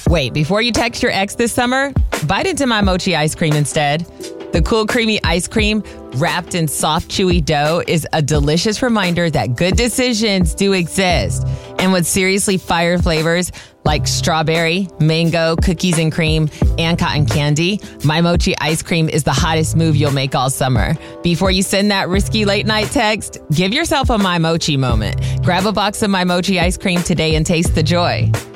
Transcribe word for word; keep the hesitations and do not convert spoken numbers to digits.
Wait, before you text your ex this summer, bite into My Mochi ice cream instead. The cool, creamy ice cream wrapped in soft, chewy dough is a delicious reminder that good decisions do exist. And with seriously fire flavors like strawberry, mango, cookies and cream, and cotton candy, My Mochi ice cream is the hottest move you'll make all summer. Before you send that risky late night text, give yourself a My Mochi moment. Grab a box of My Mochi ice cream today and taste the joy.